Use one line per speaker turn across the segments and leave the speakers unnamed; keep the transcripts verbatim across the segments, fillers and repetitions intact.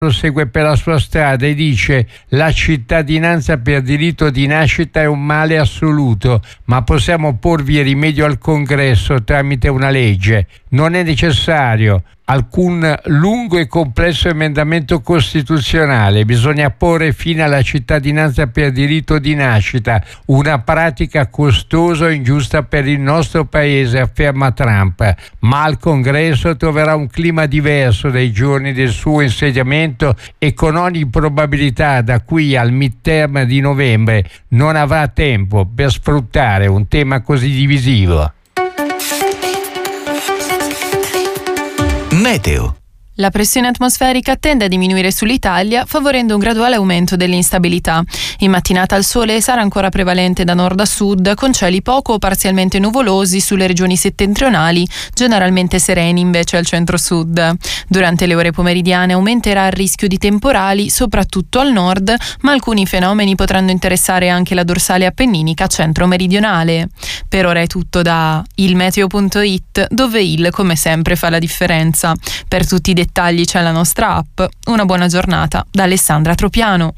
prosegue per la sua strada e dice: la cittadinanza per diritto di nascita è un male assoluto, ma possiamo porvi rimedio al Congresso tramite una legge. Non è necessario alcun lungo e complesso emendamento costituzionale, bisogna porre fine alla cittadinanza per diritto di nascita, una pratica costosa e ingiusta per il nostro paese, afferma Trump. Ma al Congresso troverà un clima diverso dai giorni del suo insediamento e con ogni probabilità da qui al midterm di novembre non avrà tempo per sfruttare un tema così divisivo.
Meteo.
La pressione atmosferica tende a diminuire sull'Italia, favorendo un graduale aumento dell'instabilità. In mattinata il sole sarà ancora prevalente da nord a sud, con cieli poco o parzialmente nuvolosi sulle regioni settentrionali, generalmente sereni invece al centro-sud. Durante le ore pomeridiane aumenterà il rischio di temporali, soprattutto al nord, ma alcuni fenomeni potranno interessare anche la dorsale appenninica centro-meridionale. Per ora è tutto da il meteo punto it, dove il, come sempre, fa la differenza. Per tutti i dettagli c'è la nostra app. Una buona giornata da Alessandra Tropiano.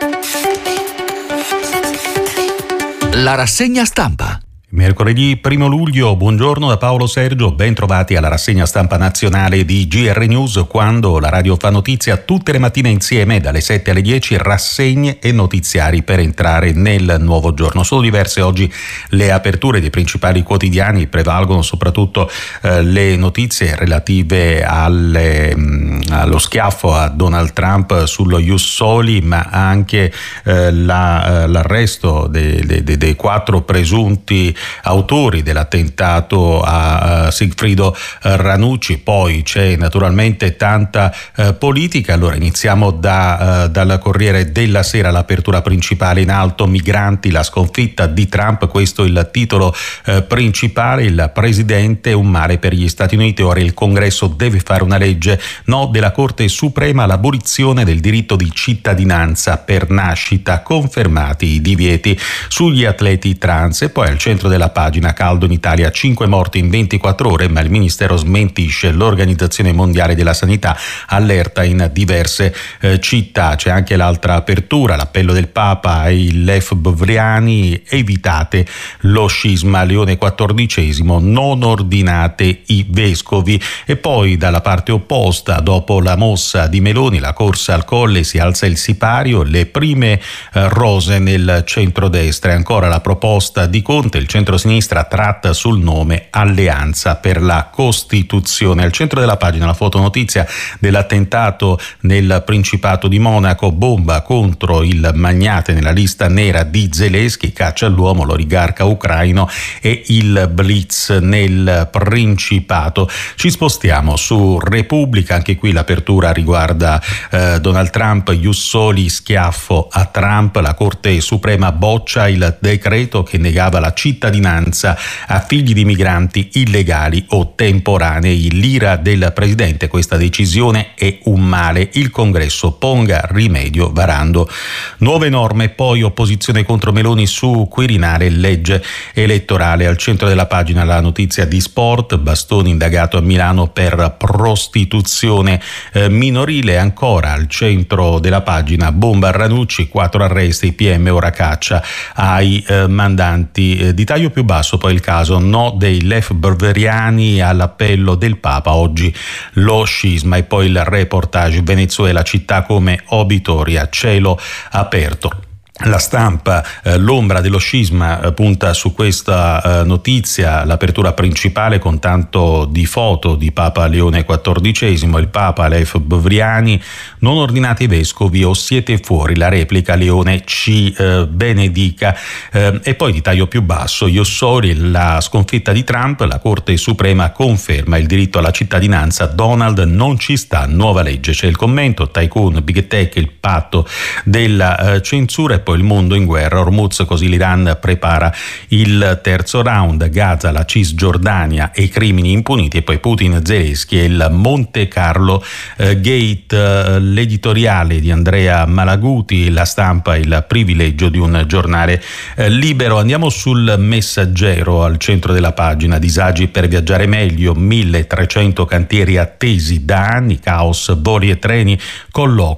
La rassegna stampa.
Mercoledì primo luglio, buongiorno da Paolo Sergio, ben trovati alla rassegna stampa nazionale di G R News, quando la radio fa notizia tutte le mattine insieme dalle sette alle dieci, rassegne e notiziari per entrare nel nuovo giorno. Sono diverse oggi le aperture dei principali quotidiani, prevalgono soprattutto eh, le notizie relative alle, mh, allo schiaffo a Donald Trump sullo Ius Soli, ma anche eh, la, l'arresto dei, dei, dei quattro presunti autori dell'attentato a Sigfrido Ranucci. Poi c'è naturalmente tanta eh, politica. Allora iniziamo da, eh, dal Corriere della Sera, l'apertura principale in alto: migranti, la sconfitta di Trump. Questo è il titolo eh, principale. Il presidente è un male per gli Stati Uniti, ora il Congresso deve fare una legge. No della Corte Suprema all'abolizione del diritto di cittadinanza per nascita, confermati i divieti sugli atleti trans. E poi al centro della pagina: caldo in Italia, cinque morti in ventiquattro ore, ma il ministero smentisce. L'Organizzazione Mondiale della Sanità allerta in diverse eh, città. C'è anche l'altra apertura, l'appello del Papa ai Lef Bovriani: evitate lo scisma. Leone quattordicesimo: non ordinate i vescovi. E poi dalla parte opposta, dopo la mossa di Meloni, la corsa al colle, si alza il sipario, le prime eh, rose nel centrodestra. E ancora la proposta di Conte, il centrosinistra tratta sul nome Alleanza per la Costituzione. Al centro della pagina la fotonotizia dell'attentato nel Principato di Monaco, bomba contro il magnate nella lista nera di Zelensky, caccia all'uomo, l'oligarca ucraino e il blitz nel Principato. Ci spostiamo su Repubblica, anche qui l'apertura riguarda eh, Donald Trump, Ius Soli, schiaffo a Trump, la Corte Suprema boccia il decreto che negava la cittadinanza a figli di migranti illegali o temporanei. L'ira del presidente: questa decisione è un male, il Congresso ponga rimedio varando nuove norme. Poi opposizione contro Meloni su Quirinale, legge elettorale. Al centro della pagina la notizia di sport: Bastoni indagato a Milano per prostituzione eh, minorile. Ancora al centro della pagina: bomba a Ranucci, quattro arresti, P M ora caccia ai eh, mandanti eh, di taglio più basso. Poi il caso no dei Lef Bovriani all'appello del Papa, oggi lo scisma. E poi il reportage: Venezuela, città come Obitoria, cielo aperto. La Stampa, eh, l'ombra dello scisma, eh, punta su questa eh, notizia, l'apertura principale con tanto di foto di Papa Leone quattordicesimo, il Papa Lef Bovriani: non ordinate i vescovi o siete fuori. La replica: Leone ci eh, benedica. Eh, e poi di taglio più basso: Ius Soli, la sconfitta di Trump, la Corte Suprema conferma il diritto alla cittadinanza, Donald non ci sta, nuova legge. C'è il commento: tycoon, big tech, il patto della eh, censura. E poi il mondo in guerra, Hormuz, così l'Iran prepara il terzo round, Gaza, la Cisgiordania e i crimini impuniti, e poi Putin, Zelensky e il Monte Carlo eh, Gate. Eh, l'editoriale di Andrea Malaguti, La Stampa, il privilegio di un giornale eh, libero. Andiamo sul Messaggero, al centro della pagina, disagi per viaggiare meglio, milletrecento cantieri attesi da anni, caos, voli e treni, colloqui